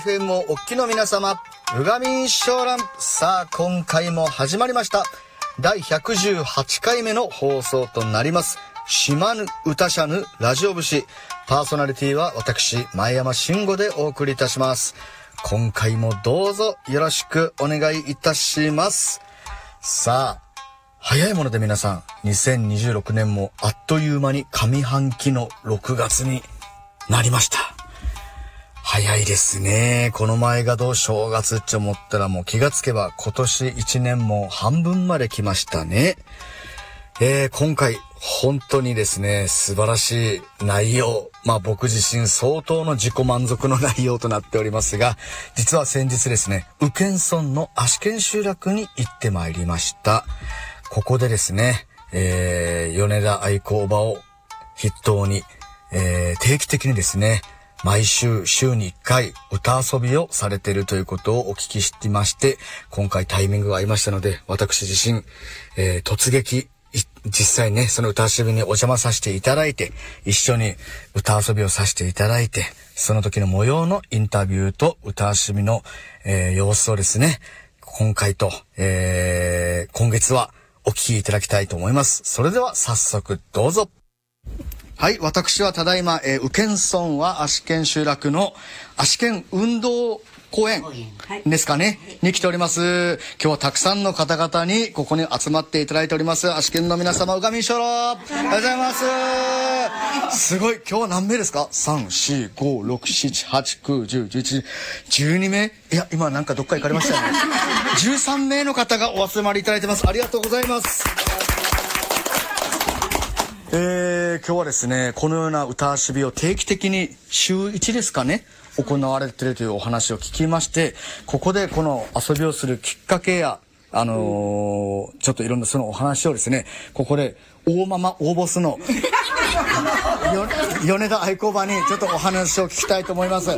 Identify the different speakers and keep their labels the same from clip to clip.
Speaker 1: FM をお聞きの皆様、うがみん小覧。さあ今回も始まりました。第118回目の放送となります。島ぬ歌者ぬラジオ節。パーソナリティは私前山慎吾でお送りいたします。今回もどうぞよろしくお願いいたします。さあ早いもので皆さん、2026年もあっという間に上半期の6月になりました。早いですね。この前が正月って思ったらもう気がつけば今年1年も半分まで来ましたね。今回本当にですね、素晴らしい内容。僕自身相当の自己満足の内容となっておりますが、実は先日ですね、宇検村の足利集落に行ってまいりました。ここでですね、米田愛子おばを筆頭に、定期的にですね、毎週に1回歌遊びをされているということをお聞きしていまして、今回タイミングが合いましたので、私自身、突撃、実際ね、その歌遊びにお邪魔させていただいて、一緒に歌遊びをさせていただいて、その時の模様のインタビューと歌遊びの、様子をですね、今回と、今月はお聞きいただきたいと思います。それでは早速どうぞ。はい、私はただいま、宇検村は足利集落の足利運動公園ですかね、に来ております。今日はたくさんの方々にここに集まっていただいております。足利の皆様、うがみんしょろ、おはようございます。すごい、今日は何名ですか？ 3,4,5,6,7,8,9,10,11,12 名。いや、今なんかどっか行かれましたよね。13名の方がお集まりいただいてます。ありがとうございます。今日はですね、このような歌遊びを定期的に週1ですかね、行われているというお話を聞きまして、ここでこの遊びをするきっかけや、ちょっといろんなそのお話をですね、ここで大ボスの米田愛子おばにちょっとお話を聞きたいと思います。はい、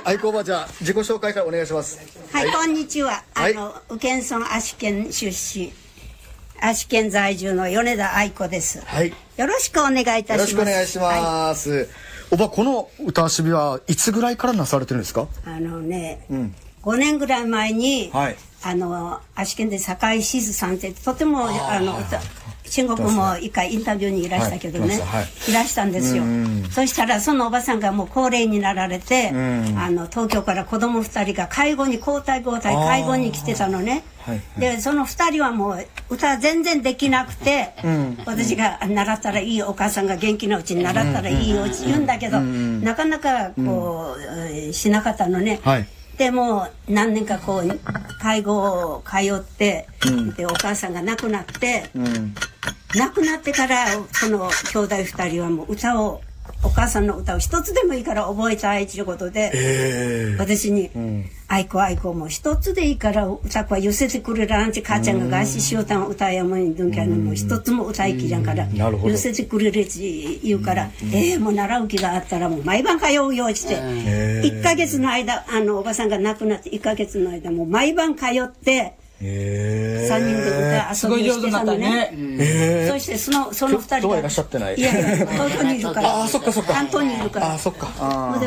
Speaker 1: 愛子おば、じゃあ自己紹介からお願いします。
Speaker 2: はい、こんにちは。宇検村足利出身、足利在住の米田愛子です。はい。よろしくお願いいたします。よろしくお願いします。
Speaker 1: はい、おば、この歌遊びはいつぐらいからなされてるんですか
Speaker 2: ？5年ぐらい前に、はい、足利で坂井静さんってとても慎吾君も一回インタビューにいらしたけどね、いらしたんですよ。そしたらそのおばさんがもう高齢になられて、東京から子供2人が交代介護に来てたのね。でその2人はもう歌全然できなくて、私が習ったらいい、お母さんが元気なうちに習ったらいいよって言うんだけど、なかなかこう、しなかったのね。でも何年かこう介護を通って、でお母さんが亡くなって、亡くなってからその兄弟2人はもうお母さんの歌を一つでもいいから覚えたいということで、私に愛子も一つでいいから歌子は寄せてくれるなんて、母ちゃんが合詞しようたん歌やもんどんきゃのもう一つも歌いきじゃんから寄せてくれるって言うから、もう習う気があったらもう毎晩通うよって、1ヶ月の間おばさんが亡くなって1ヶ月の間もう毎晩通って3人で歌遊びをしてたのね。そしてその2人が
Speaker 1: どういらっしゃってない。
Speaker 2: いや東京にいるから。
Speaker 1: そっか。
Speaker 2: 関東にいるから。
Speaker 1: そっか。
Speaker 2: で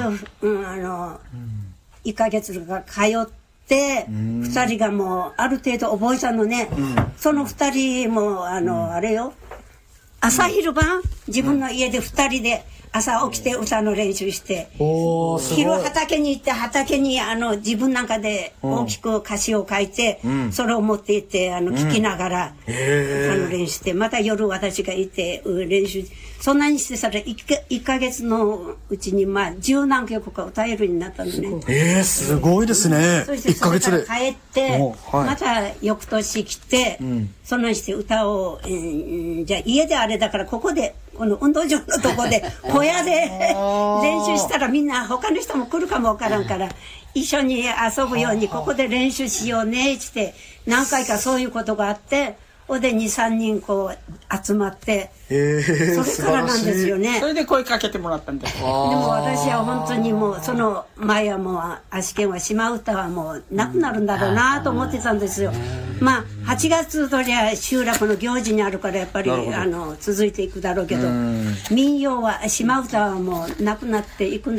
Speaker 2: 1ヶ月が通って2人がもうある程度覚えたのね。その2人もあれよ、朝昼晩自分の家で2人で朝起きて歌の練習して、昼畑に行って畑に自分なんかで大きく歌詞を書いて、それを持って行って聞きながら歌の練習して、また夜私がいて練習、そんなにしてたら1ヶ月のうちに10何曲か歌えるようになったのね。
Speaker 1: すごいですね。
Speaker 2: そしてそれから帰ってまた翌年来て、そんなにして歌を、じゃあ家であれだからここでこの運動場のとこで小屋で練習したらみんな他の人も来るかもわからんから一緒に遊ぶようにここで練習しようねって何回かそういうことがあって、おで 2,3 人こう集まって、それからなんですよね。
Speaker 3: それで声かけてもらったんです。
Speaker 2: でも私は本当にもうその前はもう足利は島唄はもうなくなるんだろうなと思ってたんですよ。8月とりゃ集落の行事にあるからやっぱり続いていくだろうけど、民謡は島唄はもうなくなっていくんだ